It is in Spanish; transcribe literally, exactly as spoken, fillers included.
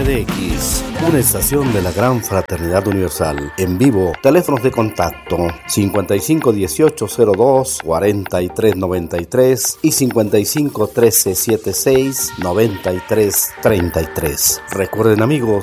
M D X, una estación de la Gran Fraternidad Universal. En vivo, teléfonos de contacto cincuenta y cinco dieciocho cero dos cuarenta y tres noventa y tres y cincuenta y cinco trece setenta y seis noventa y tres treinta y tres. Recuerden, amigos,